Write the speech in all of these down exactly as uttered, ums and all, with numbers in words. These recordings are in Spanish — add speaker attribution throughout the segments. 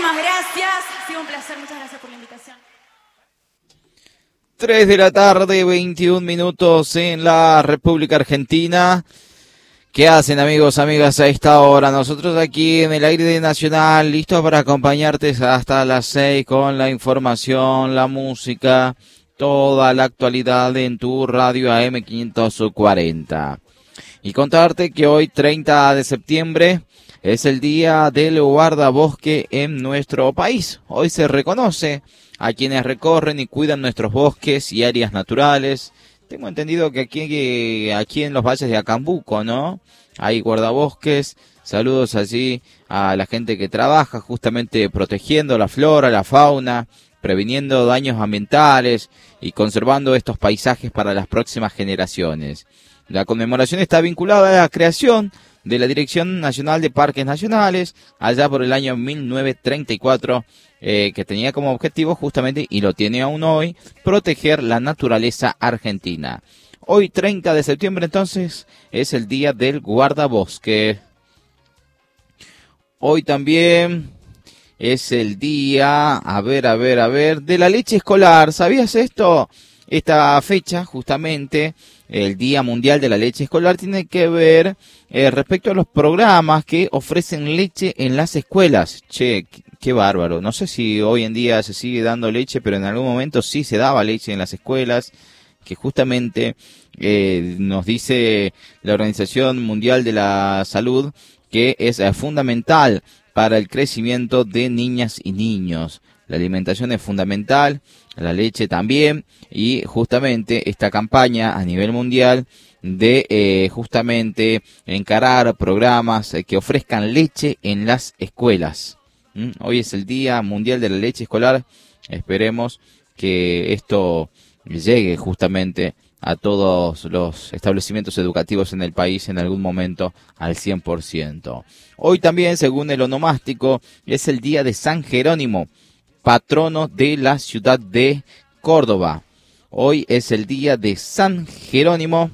Speaker 1: muchísimas gracias. Ha sido un placer, muchas gracias por la invitación.
Speaker 2: tres de la tarde, veintiún minutos en la República Argentina. ¿Qué hacen, amigos, amigas, a esta hora? Nosotros aquí en el aire de Nacional, listos para acompañarte hasta las seis con la información, la música, toda la actualidad en tu radio A M quinientos cuarenta. Y contarte que hoy, treinta de septiembre, es el día del guardabosque en nuestro país. Hoy se reconoce a quienes recorren y cuidan nuestros bosques y áreas naturales. Tengo entendido que aquí, aquí en los valles de Acambuco, ¿no? Hay guardabosques. Saludos allí a la gente que trabaja justamente protegiendo la flora, la fauna, previniendo daños ambientales y conservando estos paisajes para las próximas generaciones. La conmemoración está vinculada a la creación de la Dirección Nacional de Parques Nacionales, allá por el año mil novecientos treinta y cuatro, eh, que tenía como objetivo justamente, y lo tiene aún hoy, proteger la naturaleza argentina. Hoy, treinta de septiembre, entonces, es el día del guardabosque. Hoy también es el día, a ver, a ver, a ver, de la leche escolar. ¿Sabías esto? Esta fecha, justamente, el Día Mundial de la Leche Escolar, tiene que ver eh, respecto a los programas que ofrecen leche en las escuelas. Che, qué bárbaro. No sé si hoy en día se sigue dando leche, pero en algún momento sí se daba leche en las escuelas, que justamente eh, nos dice la Organización Mundial de la Salud que es eh, fundamental para el crecimiento de niñas y niños. La alimentación es fundamental, la leche también, y justamente esta campaña a nivel mundial de eh, justamente encarar programas eh, que ofrezcan leche en las escuelas. ¿Mm? Hoy es el Día Mundial de la Leche Escolar. Esperemos que esto llegue justamente a todos los establecimientos educativos en el país en algún momento al cien por ciento. Hoy también, según el onomástico, es el Día de San Jerónimo, patrono de la ciudad de Córdoba. Hoy es el día de San Jerónimo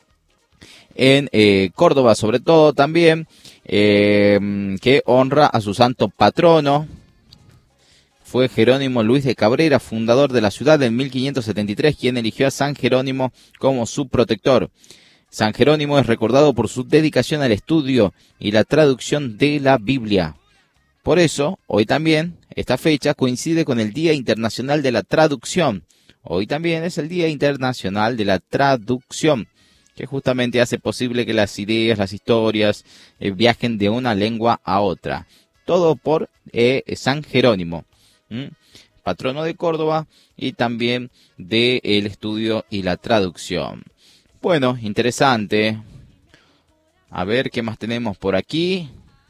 Speaker 2: en eh, Córdoba, sobre todo también, eh, que honra a su santo patrono. Fue Jerónimo Luis de Cabrera, fundador de la ciudad en mil quinientos setenta y tres, quien eligió a San Jerónimo como su protector. San Jerónimo es recordado por su dedicación al estudio y la traducción de la Biblia. Por eso, hoy también, esta fecha coincide con el Día Internacional de la Traducción. Hoy también es el Día Internacional de la Traducción, que justamente hace posible que las ideas, las historias, eh, viajen de una lengua a otra. Todo por eh, San Jerónimo, ¿Mm? patrono de Córdoba y también del estudio y la traducción. Bueno, interesante. A ver qué más tenemos por aquí.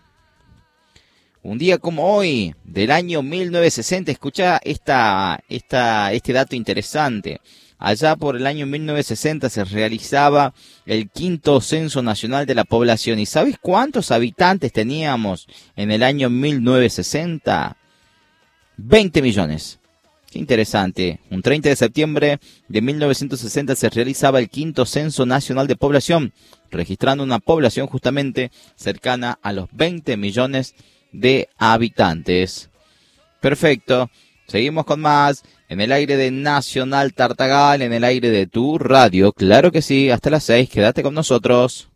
Speaker 2: Un día como hoy, del año mil novecientos sesenta, escucha esta, esta, este dato interesante. Allá por el año mil novecientos sesenta se realizaba el quinto Censo Nacional de la Población. ¿Y sabes cuántos habitantes teníamos en el año mil novecientos sesenta? veinte millones. Qué interesante. Un treinta de septiembre de mil novecientos sesenta se realizaba el quinto Censo Nacional de Población, registrando una población justamente cercana a los veinte millones de habitantes. Perfecto. Seguimos con más en el aire de Nacional Tartagal, en el aire de tu radio. Claro que sí, hasta las seis. Quédate con nosotros.